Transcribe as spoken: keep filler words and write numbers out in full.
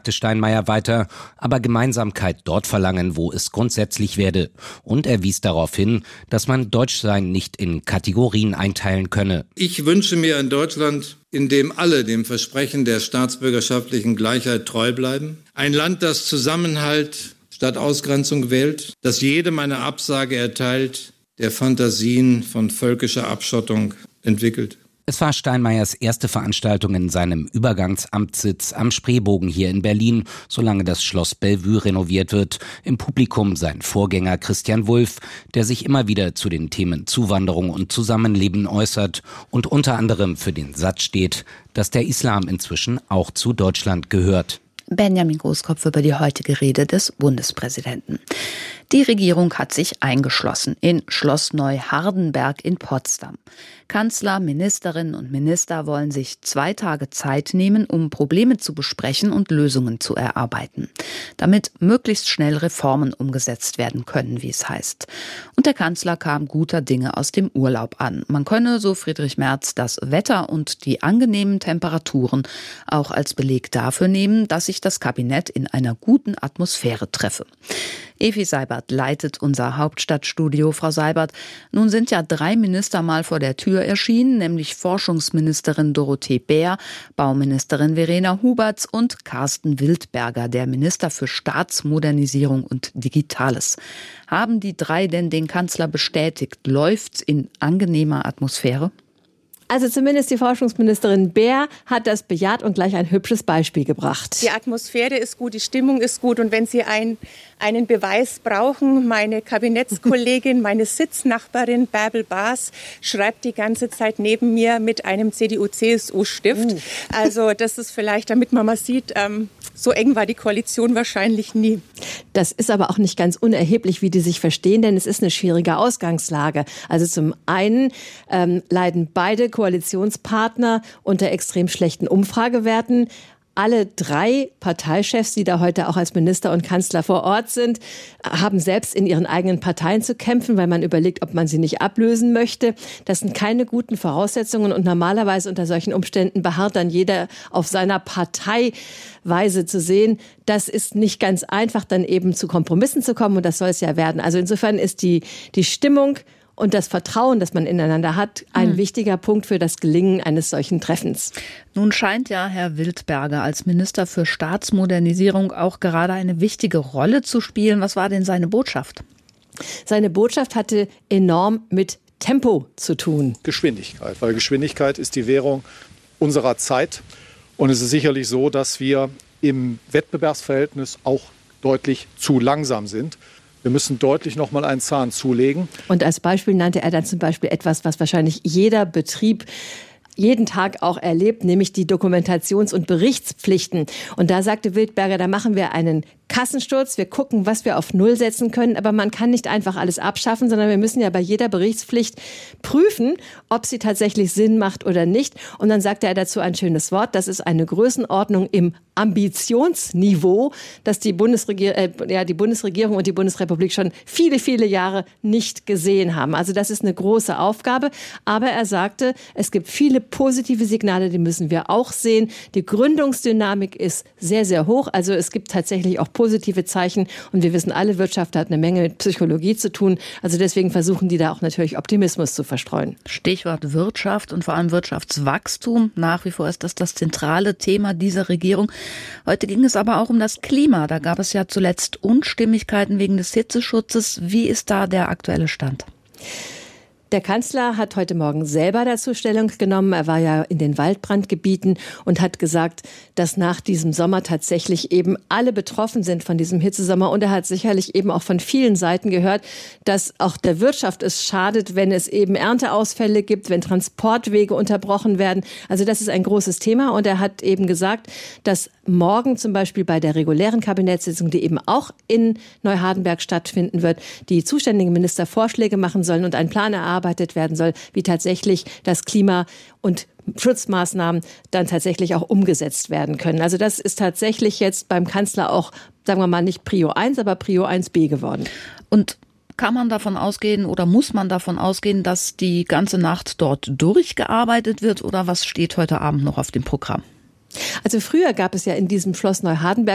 sagte Steinmeier weiter, aber Gemeinsamkeit dort verlangen, wo es grundsätzlich werde. Und er wies darauf hin, dass man Deutschsein nicht in Kategorien einteilen könne. Ich wünsche mir ein Deutschland, in dem alle dem Versprechen der staatsbürgerschaftlichen Gleichheit treu bleiben. Ein Land, das Zusammenhalt statt Ausgrenzung wählt, das jedem eine Absage erteilt, der Fantasien von völkischer Abschottung entwickelt. Es war Steinmeiers erste Veranstaltung in seinem Übergangsamtssitz am Spreebogen hier in Berlin, solange das Schloss Bellevue renoviert wird. Im Publikum sein Vorgänger Christian Wulff, der sich immer wieder zu den Themen Zuwanderung und Zusammenleben äußert und unter anderem für den Satz steht, dass der Islam inzwischen auch zu Deutschland gehört. Benjamin Großkopf über die heutige Rede des Bundespräsidenten. Die Regierung hat sich eingeschlossen in Schloss Neuhardenberg in Potsdam. Kanzler, Ministerinnen und Minister wollen sich zwei Tage Zeit nehmen, um Probleme zu besprechen und Lösungen zu erarbeiten, damit möglichst schnell Reformen umgesetzt werden können, wie es heißt. Und der Kanzler kam guter Dinge aus dem Urlaub an. Man könne, so Friedrich Merz, das Wetter und die angenehmen Temperaturen auch als Beleg dafür nehmen, dass sich das Kabinett in einer guten Atmosphäre treffe. Evi Seibert leitet unser Hauptstadtstudio. Frau Seibert, nun sind ja drei Minister mal vor der Tür erschienen, nämlich Forschungsministerin Dorothee Bär, Bauministerin Verena Huberts und Carsten Wildberger, der Minister für Staatsmodernisierung und Digitales. Haben die drei denn den Kanzler bestätigt? Läuft's in angenehmer Atmosphäre? Also zumindest die Forschungsministerin Bär hat das bejaht und gleich ein hübsches Beispiel gebracht. Die Atmosphäre ist gut, die Stimmung ist gut. Und wenn Sie ein, einen Beweis brauchen, meine Kabinettskollegin, meine Sitznachbarin Bärbel Baas schreibt die ganze Zeit neben mir mit einem C D U C S U-Stift. Uh. Also das ist vielleicht, damit man mal sieht, ähm, so eng war die Koalition wahrscheinlich nie. Das ist aber auch nicht ganz unerheblich, wie die sich verstehen, denn es ist eine schwierige Ausgangslage. Also zum einen ähm, leiden beide Koalitionspartner unter extrem schlechten Umfragewerten. Alle drei Parteichefs, die da heute auch als Minister und Kanzler vor Ort sind, haben selbst in ihren eigenen Parteien zu kämpfen, weil man überlegt, ob man sie nicht ablösen möchte. Das sind keine guten Voraussetzungen und normalerweise unter solchen Umständen beharrt dann jeder auf seiner Parteiweise zu sehen. Das ist nicht ganz einfach, dann eben zu Kompromissen zu kommen und das soll es ja werden. Also insofern ist die, die Stimmung und das Vertrauen, das man ineinander hat, ein mhm. wichtiger Punkt für das Gelingen eines solchen Treffens. Nun scheint ja Herr Wildberger als Minister für Staatsmodernisierung auch gerade eine wichtige Rolle zu spielen. Was war denn seine Botschaft? Seine Botschaft hatte enorm mit Tempo zu tun. Geschwindigkeit, weil Geschwindigkeit ist die Währung unserer Zeit. Und es ist sicherlich so, dass wir im Wettbewerbsverhältnis auch deutlich zu langsam sind. Wir müssen deutlich noch mal einen Zahn zulegen. Und als Beispiel nannte er dann zum Beispiel etwas, was wahrscheinlich jeder Betrieb jeden Tag auch erlebt, nämlich die Dokumentations- und Berichtspflichten. Und da sagte Wildberger, da machen wir einen Kassensturz, wir gucken, was wir auf Null setzen können, aber man kann nicht einfach alles abschaffen, sondern wir müssen ja bei jeder Berichtspflicht prüfen, ob sie tatsächlich Sinn macht oder nicht. Und dann sagte er dazu ein schönes Wort, das ist eine Größenordnung im Ambitionsniveau, das die, Bundesregier- äh, ja, die Bundesregierung und die Bundesrepublik schon viele, viele Jahre nicht gesehen haben. Also das ist eine große Aufgabe, aber er sagte, es gibt viele positive Signale, die müssen wir auch sehen. Die Gründungsdynamik ist sehr, sehr hoch. Also es gibt tatsächlich auch positive Zeichen. Und wir wissen alle, Wirtschaft hat eine Menge mit Psychologie zu tun. Also deswegen versuchen die da auch natürlich Optimismus zu verstreuen. Stichwort Wirtschaft und vor allem Wirtschaftswachstum. Nach wie vor ist das das zentrale Thema dieser Regierung. Heute ging es aber auch um das Klima. Da gab es ja zuletzt Unstimmigkeiten wegen des Hitzeschutzes. Wie ist da der aktuelle Stand? Der Kanzler hat heute Morgen selber dazu Stellung genommen. Er war ja in den Waldbrandgebieten und hat gesagt, dass nach diesem Sommer tatsächlich eben alle betroffen sind von diesem Hitzesommer. Und er hat sicherlich eben auch von vielen Seiten gehört, dass auch der Wirtschaft es schadet, wenn es eben Ernteausfälle gibt, wenn Transportwege unterbrochen werden. Also das ist ein großes Thema. Und er hat eben gesagt, dass morgen zum Beispiel bei der regulären Kabinettssitzung, die eben auch in Neuhardenberg stattfinden wird, die zuständigen Minister Vorschläge machen sollen und einen Plan erarbeitet werden soll, wie tatsächlich das Klima und Schutzmaßnahmen dann tatsächlich auch umgesetzt werden können. Also das ist tatsächlich jetzt beim Kanzler auch, sagen wir mal, nicht Prio eins, aber Prio eins b geworden. Und kann man davon ausgehen oder muss man davon ausgehen, dass die ganze Nacht dort durchgearbeitet wird oder was steht heute Abend noch auf dem Programm? Also früher gab es ja in diesem Schloss Neuhardenberg